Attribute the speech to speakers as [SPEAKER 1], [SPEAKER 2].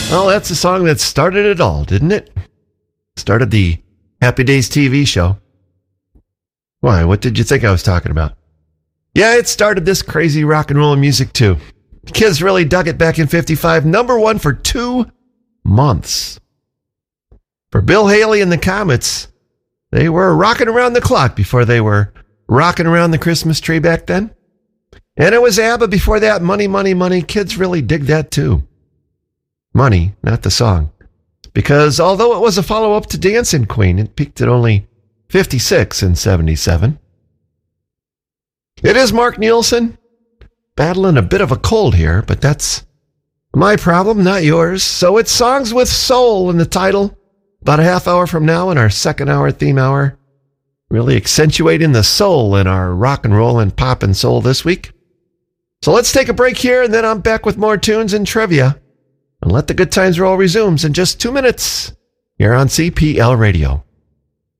[SPEAKER 1] Well, that's the song that started it all, didn't it? Started the Happy Days TV show. Why, what did you think I was talking about? Yeah, it started this crazy rock and roll music too. The kids really dug it back in 55, number one for 2 months. For Bill Haley and the Comets, they were rocking around the clock before they were rocking around the Christmas tree back then. And it was ABBA before that, Money, Money, Money. Kids really dig that too. Money, not the song. Because although it was a follow-up to Dancing Queen, it peaked at only 56 in 77. It is Mark Nielsen, battling a bit of a cold here, but that's my problem, not yours. So it's Songs with Soul in the title. About a half hour from now in our second hour theme hour. Really accentuating the soul in our rock and roll and pop and soul this week. So let's take a break here, and then I'm back with more tunes and trivia. And Let the Good Times Roll resumes in just 2 minutes here on CPL Radio.